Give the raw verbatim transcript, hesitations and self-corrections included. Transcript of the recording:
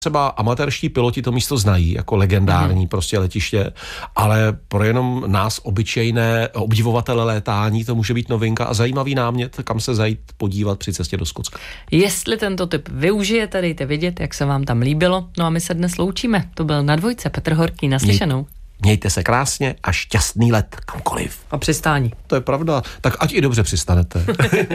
Třeba amatérští piloti to místo znají, jako legendární mm. prostě letiště, ale pro jenom nás obyčejné obdivovatele létání to může být novinka a zajímavý námět, kam se zajít podívat při cestě do Skotska. Jestli tento tip využijete, dejte vědět, jak se vám tam líbilo. No a my se dnes loučíme. To byl Na dvojce Petr Horký, naslyšenou. Měj, mějte se krásně a šťastný let kamkoliv. A přistání. To je pravda, tak ať i dobře přistanete.